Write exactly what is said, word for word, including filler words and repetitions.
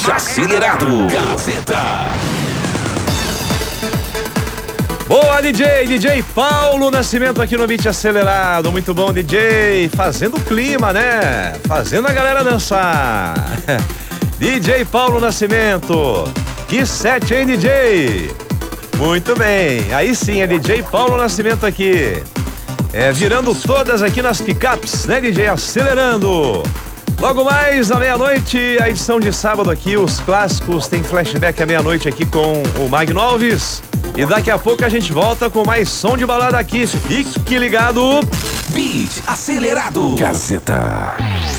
Beat acelerado. Gazeta. Boa, D J, D J Paulo Nascimento aqui no Beat Acelerado. Muito bom, D J. Fazendo clima, né? Fazendo a galera dançar. D J Paulo Nascimento. Que set, hein, D J? Muito bem. Aí sim, é D J Paulo Nascimento aqui. É, virando todas aqui nas picapes, né, D J? Acelerando. Logo mais, à meia-noite, a edição de sábado aqui, os clássicos, tem flashback à meia-noite aqui com o Magno Alves. E daqui a pouco a gente volta com mais som de balada aqui. Fique ligado. Beat acelerado. Gazeta.